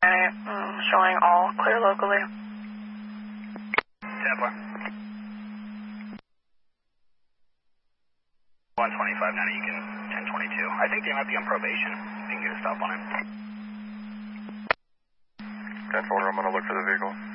Showing all clear locally. Templar. 125 now, you can 1022. I think they might be on probation. You can get a stop on him. 10-4, I'm going to look for the vehicle.